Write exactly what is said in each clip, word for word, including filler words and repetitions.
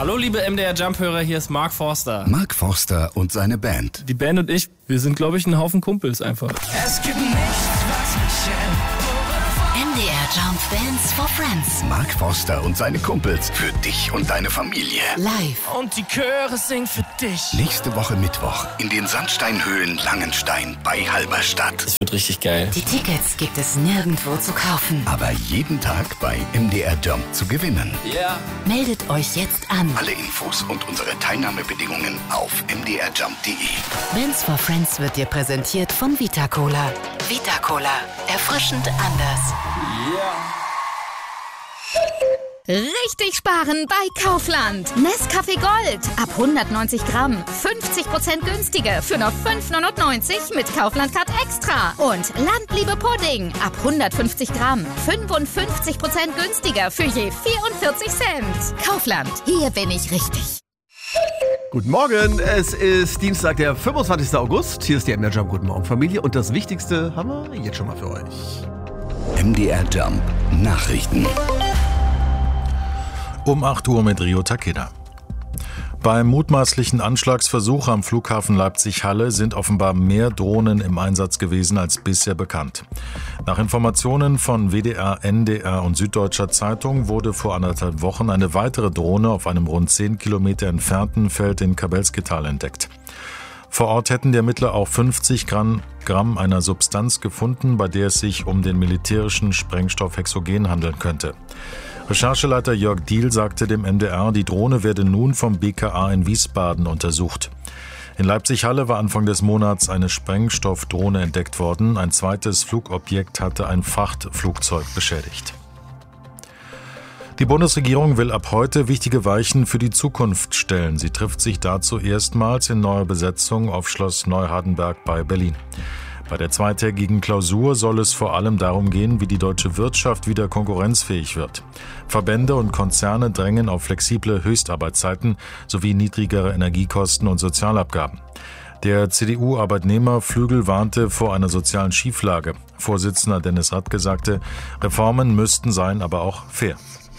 Hallo liebe M D R Jump-Hörer, hier ist Mark Forster. Mark Forster und seine Band. Die Band und ich, wir sind glaube ich ein Haufen Kumpels einfach. Es gibt nichts, was mich hält. M D R Jump Bands for Friends. Mark Forster und seine Kumpels für dich und deine Familie. Live. Und die Chöre singen für dich. Nächste Woche Mittwoch in den Sandsteinhöhlen Langenstein bei Halberstadt. Das wird richtig geil. Die Tickets gibt es nirgendwo zu kaufen. Aber jeden Tag bei M D R Jump zu gewinnen. Ja. Yeah. Meldet euch jetzt an. Alle Infos und unsere Teilnahmebedingungen auf m d r jump punkt d e. Bands for Friends wird dir präsentiert von Vita Cola. Vita Cola. Erfrischend anders. Richtig sparen bei Kaufland. Nescafé Gold ab hundertneunzig Gramm. fünfzig Prozent günstiger für nur fünf neunundneunzig mit Kaufland Card Extra. Und Landliebe Pudding ab hundertfünfzig Gramm. fünfundfünfzig Prozent günstiger für je vierundvierzig Cent. Kaufland, hier bin ich richtig. Guten Morgen, es ist Dienstag, der fünfundzwanzigster August. Hier ist die M D R Jump. Guten Morgen, Familie. Und das Wichtigste haben wir jetzt schon mal für euch. M D R Jump Nachrichten. Um acht Uhr mit Rio Takeda. Beim mutmaßlichen Anschlagsversuch am Flughafen Leipzig-Halle sind offenbar mehr Drohnen im Einsatz gewesen als bisher bekannt. Nach Informationen von W D R, N D R und Süddeutscher Zeitung wurde vor anderthalb Wochen eine weitere Drohne auf einem rund zehn Kilometer entfernten Feld in Kabelskital entdeckt. Vor Ort hätten die Ermittler auch fünfzig Gramm einer Substanz gefunden, bei der es sich um den militärischen Sprengstoff Hexogen handeln könnte. Rechercheleiter Jörg Diehl sagte dem M D R, die Drohne werde nun vom B K A in Wiesbaden untersucht. In Leipzig-Halle war Anfang des Monats eine Sprengstoffdrohne entdeckt worden. Ein zweites Flugobjekt hatte ein Frachtflugzeug beschädigt. Die Bundesregierung will ab heute wichtige Weichen für die Zukunft stellen. Sie trifft sich dazu erstmals in neuer Besetzung auf Schloss Neuhardenberg bei Berlin. Bei der zweitägigen Klausur soll es vor allem darum gehen, wie die deutsche Wirtschaft wieder konkurrenzfähig wird. Verbände und Konzerne drängen auf flexible Höchstarbeitszeiten sowie niedrigere Energiekosten und Sozialabgaben. Der C D U-Arbeitnehmerflügel warnte vor einer sozialen Schieflage. Vorsitzender Dennis Radke sagte, Reformen müssten sein, aber auch fair.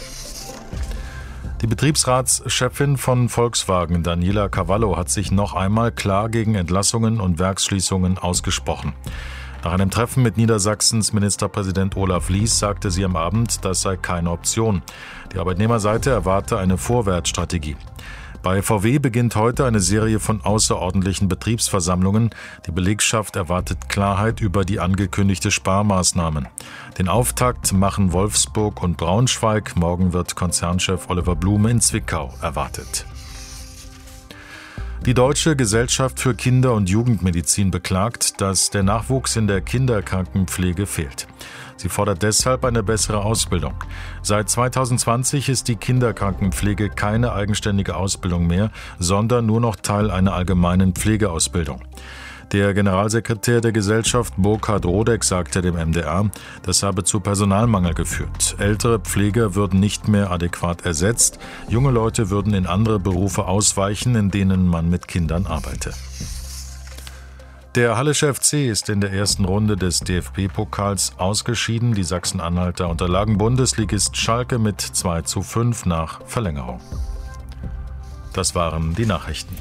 Die Betriebsratschefin von Volkswagen, Daniela Cavallo, hat sich noch einmal klar gegen Entlassungen und Werksschließungen ausgesprochen. Nach einem Treffen mit Niedersachsens Ministerpräsident Olaf Lies sagte sie am Abend, das sei keine Option. Die Arbeitnehmerseite erwarte eine Vorwärtsstrategie. Bei V W beginnt heute eine Serie von außerordentlichen Betriebsversammlungen. Die Belegschaft erwartet Klarheit über die angekündigte Sparmaßnahmen. Den Auftakt machen Wolfsburg und Braunschweig. Morgen wird Konzernchef Oliver Blume in Zwickau erwartet. Die Deutsche Gesellschaft für Kinder- und Jugendmedizin beklagt, dass der Nachwuchs in der Kinderkrankenpflege fehlt. Sie fordert deshalb eine bessere Ausbildung. Seit zweitausendzwanzig ist die Kinderkrankenpflege keine eigenständige Ausbildung mehr, sondern nur noch Teil einer allgemeinen Pflegeausbildung. Der Generalsekretär der Gesellschaft, Burkhard Rodeck, sagte dem M D R, das habe zu Personalmangel geführt. Ältere Pfleger würden nicht mehr adäquat ersetzt. Junge Leute würden in andere Berufe ausweichen, in denen man mit Kindern arbeite. Der Hallische F C ist in der ersten Runde des D F B-Pokals ausgeschieden. Die Sachsen-Anhalter unterlagen Bundesligist Schalke mit zwei zu fünf nach Verlängerung. Das waren die Nachrichten.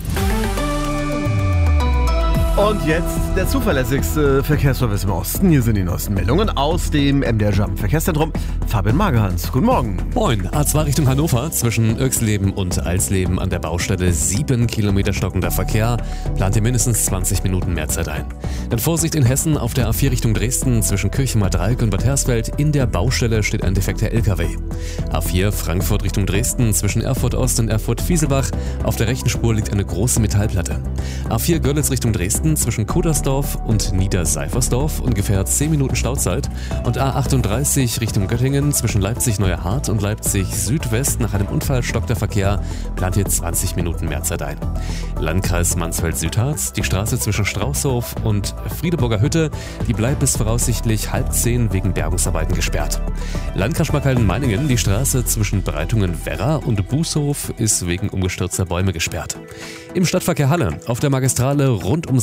Und jetzt der zuverlässigste Verkehrsservice im Osten. Hier sind die neuesten Meldungen aus dem M D R Jump Verkehrszentrum. Fabian Magerhans, guten Morgen. Moin, A zwei Richtung Hannover, zwischen Irxleben und Alsleben an der Baustelle sieben Kilometer stockender Verkehr. Plant ihr mindestens zwanzig Minuten mehr Zeit ein. Dann Vorsicht in Hessen auf der A vier Richtung Dresden, zwischen Kirchenmahr-Dreieck und Bad Hersfeld. In der Baustelle steht ein defekter L K W. A vier Frankfurt Richtung Dresden, zwischen Erfurt Ost und Erfurt Fieselbach. Auf der rechten Spur liegt eine große Metallplatte. A vier Görlitz Richtung Dresden, zwischen Kudersdorf und Niederseifersdorf, ungefähr zehn Minuten Stauzeit. Und A achtunddreißig Richtung Göttingen, zwischen Leipzig-Neuerhardt und Leipzig-Südwest. Nach einem Unfall stockt der Verkehr, plant hier zwanzig Minuten mehr Zeit ein. Landkreis Mansfeld-Südharz, die Straße zwischen Straußhof und Friedeburger Hütte, die bleibt bis voraussichtlich halb zehn wegen Bergungsarbeiten gesperrt. Landkreis Schmalkalden-Meiningen, die Straße zwischen Breitungen-Werra und Bußhof ist wegen umgestürzter Bäume gesperrt. Im Stadtverkehr Halle, auf der Magistrale rund ums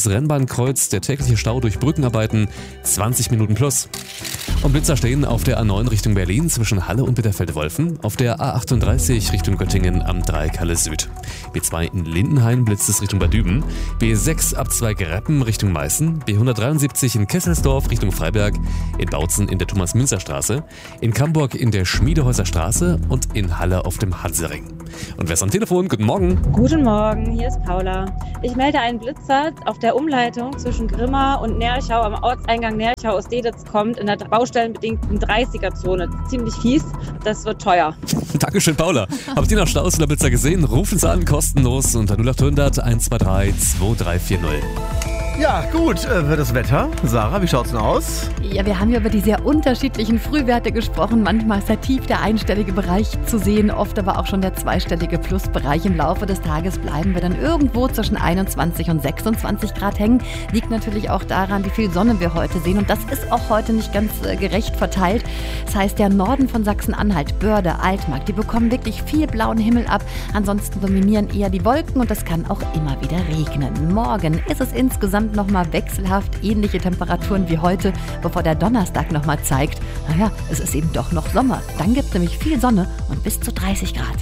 Rennbahnkreuz, der tägliche Stau durch Brückenarbeiten zwanzig Minuten plus. Und Blitzer stehen auf der A neun Richtung Berlin zwischen Halle und Bitterfeld-Wolfen, auf der A achtunddreißig Richtung Göttingen am Dreieck Halle Süd. B zwei in Lindenhain blitzt es Richtung Bad Düben, B sechs Abzweig Reppen Richtung Meißen, B hundertdreiundsiebzig in Kesselsdorf Richtung Freiberg, in Bautzen in der Thomas-Münzer-Straße, in Camburg in der Schmiedehäuser Straße und in Halle auf dem Hansering. Und wer ist am Telefon? Guten Morgen. Guten Morgen, hier ist Paula. Ich melde einen Blitzer auf der Umleitung zwischen Grimma und Nerchau am Ortseingang Nerchau aus Deditz kommt in der baustellenbedingten dreißiger-Zone. Ziemlich fies, das wird teuer. Dankeschön, Paula. Habt ihr noch Staus oder Blitzer gesehen? Rufen Sie an, kostenlos unter null acht hundert eins zwei drei zwei drei vier null. Ja, gut, äh, das Wetter. Sarah, wie schaut's denn aus? Ja, wir haben ja über die sehr unterschiedlichen Frühwerte gesprochen. Manchmal ist der tief der einstellige Bereich zu sehen, oft aber auch schon der zweistellige Plusbereich. Im Laufe des Tages bleiben wir dann irgendwo zwischen einundzwanzig und sechsundzwanzig Grad hängen. Liegt natürlich auch daran, wie viel Sonne wir heute sehen. Und das ist auch heute nicht ganz äh, gerecht verteilt. Das heißt, der Norden von Sachsen-Anhalt, Börde, Altmark, die bekommen wirklich viel blauen Himmel ab. Ansonsten dominieren eher die Wolken und es kann auch immer wieder regnen. Morgen ist es insgesamt nochmal wechselhaft ähnliche Temperaturen wie heute, bevor der Donnerstag nochmal zeigt, naja, es ist eben doch noch Sommer. Dann gibt es nämlich viel Sonne und bis zu dreißig Grad.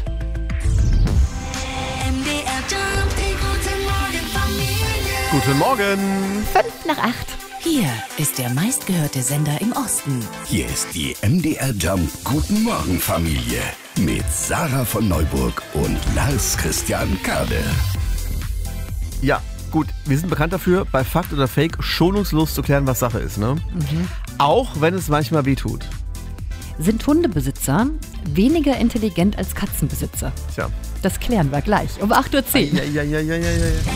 Guten Morgen. Fünf nach acht. Hier ist der meistgehörte Sender im Osten. Hier ist die M D R Jump Guten Morgen Familie mit Sarah von Neuburg und Lars Christian Kade. Ja, gut, wir sind bekannt dafür, bei Fakt oder Fake schonungslos zu klären, was Sache ist, ne? Mhm. Auch wenn es manchmal wehtut. Sind Hundebesitzer weniger intelligent als Katzenbesitzer? Tja. Das klären wir gleich um acht Uhr zehn. Ja, ja, ja, ja, ja, ja.